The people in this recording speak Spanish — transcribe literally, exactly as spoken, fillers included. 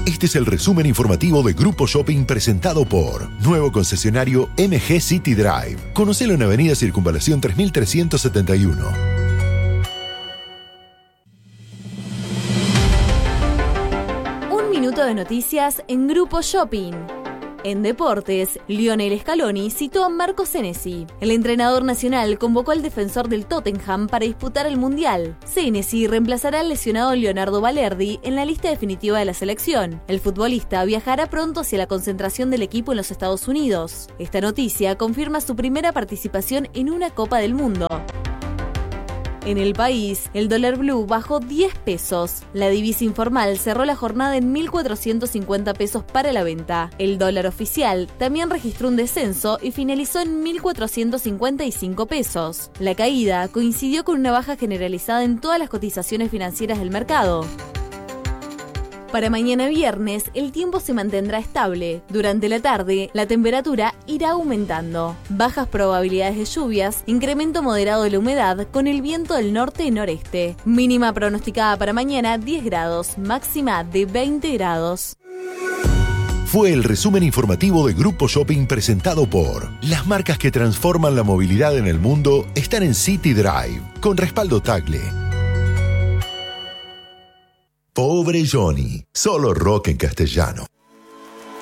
Este es el resumen informativo de Grupo Shopping presentado por nuevo concesionario M G City Drive. Conocelo en Avenida Circunvalación tres mil trescientos setenta y uno. Un minuto de noticias en Grupo Shopping. En deportes, Lionel Scaloni citó a Marco Senesi. El entrenador nacional convocó al defensor del Tottenham para disputar el Mundial. Senesi reemplazará al lesionado Leonardo Balerdi en la lista definitiva de la selección. El futbolista viajará pronto hacia la concentración del equipo en los Estados Unidos. Esta noticia confirma su primera participación en una Copa del Mundo. En el país, el dólar blue bajó diez pesos. La divisa informal cerró la jornada en mil cuatrocientos cincuenta pesos para la venta. El dólar oficial también registró un descenso y finalizó en mil cuatrocientos cincuenta y cinco pesos. La caída coincidió con una baja generalizada en todas las cotizaciones financieras del mercado. Para mañana viernes, el tiempo se mantendrá estable. Durante la tarde, la temperatura irá aumentando. Bajas probabilidades de lluvias, incremento moderado de la humedad con el viento del norte y noreste. Mínima pronosticada para mañana diez grados, máxima de veinte grados. Fue el resumen informativo de Grupo Shopping presentado por las marcas que transforman la movilidad en el mundo están en City Drive, con respaldo Tagle. Pobre Johnny, solo rock en castellano.